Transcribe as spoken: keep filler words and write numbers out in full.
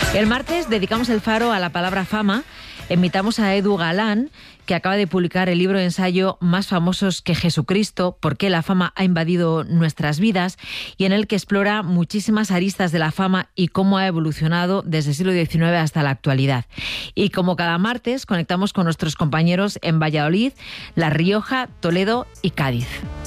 El martes dedicamos el faro a la palabra fama. Invitamos a Edu Galán, que acaba de publicar el libro de ensayo Más famosos que Jesucristo, por qué la fama ha invadido nuestras vidas, y en el que explora muchísimas aristas de la fama y cómo ha evolucionado desde el siglo diecinueve hasta la actualidad. Y como cada martes, conectamos con nuestros compañeros en Valladolid, La Rioja, Toledo y Cádiz.